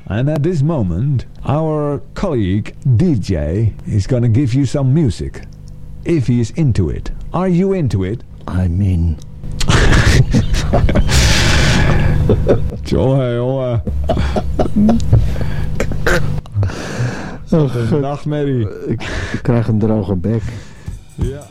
And at this moment, our colleague DJ is gonna give you some music. If he is into it. Are you into it? I'm in. Jongen. Oh, Nachtmerrie. ik krijg een droge bek. Ja.